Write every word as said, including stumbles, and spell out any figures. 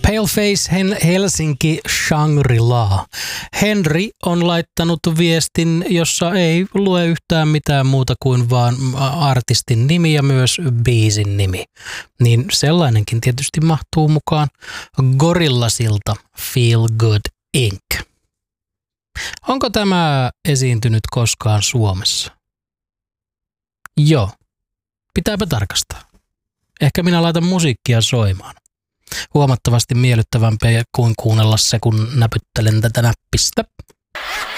Paleface Helsinki Shangri-La. Henry on laittanut viestin, jossa ei lue yhtään mitään muuta kuin vaan artistin nimi ja myös biisin nimi. Niin sellainenkin tietysti mahtuu mukaan. Gorillasilta Feel Good incorporated. Onko tämä esiintynyt koskaan Suomessa? Joo. Pitääpä tarkastaa. Ehkä minä laitan musiikkia soimaan. Huomattavasti miellyttävämpiä kuin kuunnella se, kun näpyttelen tätä näppistä.